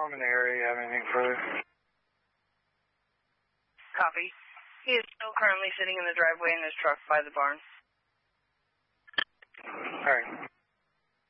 I'm in the area. You have anything further? Copy. He is still currently sitting in the driveway in his truck by the barn. All right.